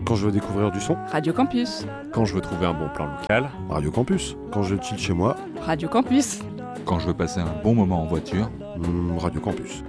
Quand je veux découvrir du son. Radio Campus. Quand je veux trouver un bon plan local. Radio Campus. Quand je chill chez moi. Radio Campus. Quand je veux passer un bon moment en voiture. Radio Campus.